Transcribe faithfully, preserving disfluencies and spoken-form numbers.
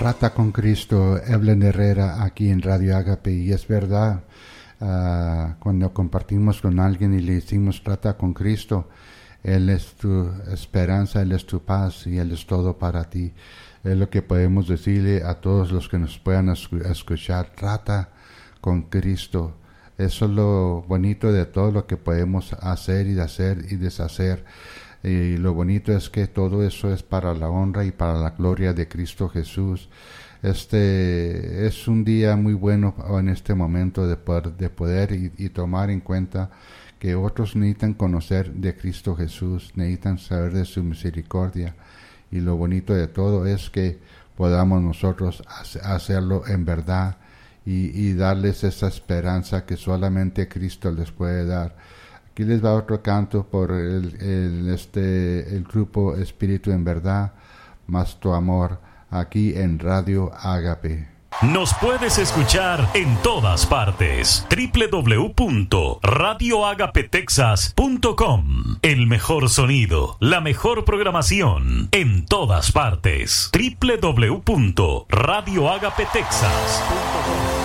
Trata con Cristo, Evelyn Herrera, aquí en Radio Ágape. Y es verdad, uh, cuando compartimos con alguien y le decimos trata con Cristo, Él es tu esperanza, Él es tu paz y Él es todo para ti. Es lo que podemos decirle a todos los que nos puedan escuchar. Trata con Cristo. Eso es lo bonito de todo lo que podemos hacer y deshacer y deshacer. Y lo bonito es que todo eso es para la honra y para la gloria de Cristo Jesús. Este es un día muy bueno en este momento de poder, de poder y, y tomar en cuenta que otros necesitan conocer de Cristo Jesús, necesitan saber de su misericordia. Y lo bonito de todo es que podamos nosotros hacerlo en verdad y, y darles esa esperanza que solamente Cristo les puede dar. Aquí les va otro canto por el, el, este, el grupo Espíritu en Verdad, Más Tu Amor, aquí en Radio Ágape. Nos puedes escuchar en todas partes. doble u doble u doble u punto radio agape texas punto com. El mejor sonido, la mejor programación en todas partes. doble u doble u doble u punto radio agape texas punto com.